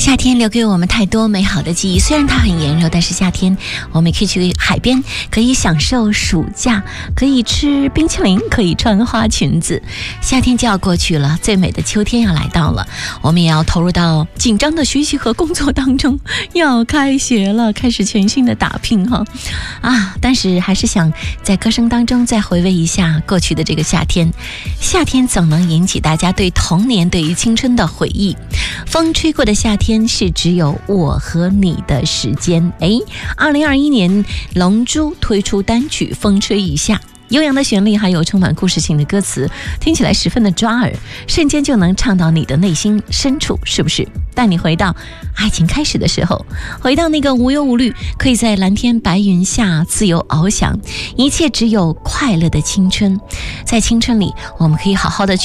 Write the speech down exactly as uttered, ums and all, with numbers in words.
夏天留给我们太多美好的记忆，虽然它很炎热，但是夏天我们可以去海边，可以享受暑假，可以吃冰淇淋，可以穿花裙子。夏天就要过去了，最美的秋天要来到了，我们也要投入到紧张的学习和工作当中，要开学了，开始全新的打拼哈啊！但是还是想在歌声当中再回味一下过去的这个夏天。夏天总能引起大家对童年、对于青春的回忆。风吹过的夏天是只有我和你的时间。诶，二零二一年龙珠推出单曲《风吹一下》，悠扬的旋律还有充满故事性的歌词，听起来十分的抓耳，瞬间就能唱到你的内心深处，是不是？带你回到爱情开始的时候，回到那个无忧无虑，可以在蓝天白云下自由翱翔，一切只有快乐的青春。在青春里，我们可以好好的去